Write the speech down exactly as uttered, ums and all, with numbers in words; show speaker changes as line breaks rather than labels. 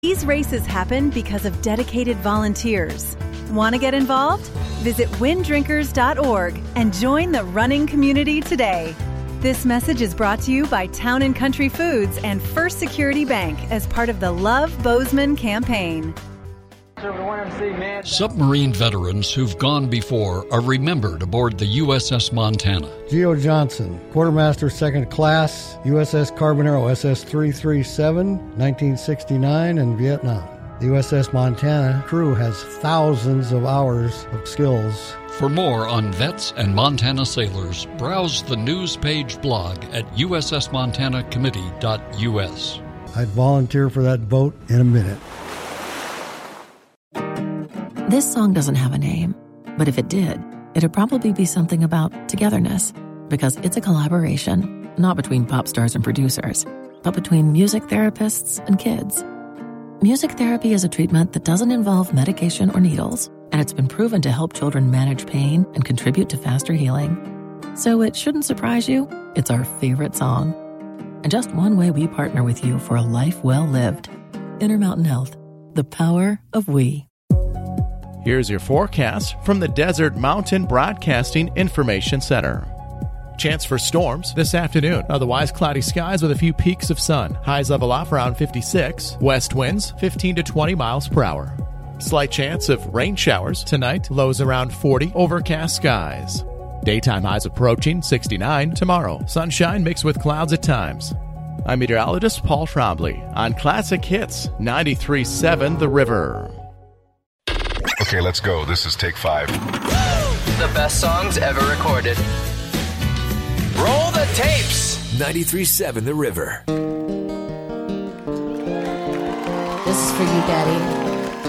These races happen because of dedicated volunteers. Want to get involved? Visit win drinkers dot org and join the running community today. This message is brought to you by Town and Country Foods and First Security Bank as part of the Love Bozeman campaign.
Submarine veterans who've gone before are remembered aboard the U S S Montana.
Geo Johnson, Quartermaster Second Class, U S S Carbonero S S three thirty-seven, nineteen sixty-nine, and Vietnam. The U S S Montana crew has thousands of hours of skills.
For more on vets and Montana sailors, browse the news page blog at U S S Montana Committee dot U S.
I'd volunteer for that boat in a minute.
This song doesn't have a name, but if it did, it'd probably be something about togetherness, because it's a collaboration, not between pop stars and producers, but between music therapists and kids. Music therapy is a treatment that doesn't involve medication or needles, and it's been proven to help children manage pain and contribute to faster healing. So it shouldn't surprise you, it's our favorite song. And just one way we partner with you for a life well lived. Intermountain Health, the power of we.
Here's your forecast from the Desert Mountain Broadcasting Information Center. Chance for storms this afternoon. Otherwise, cloudy skies with a few peaks of sun. Highs level off around fifty-six. West winds fifteen to twenty miles per hour. Slight chance of rain showers tonight. Lows around forty. Overcast skies. Daytime highs approaching sixty-nine tomorrow. Sunshine mixed with clouds at times. I'm meteorologist Paul Trombley on Classic Hits ninety-three point seven The River.
Okay, let's go. This is take five.
The best songs ever recorded. Roll the tapes.
ninety-three point seven The River.
This is for you, Daddy.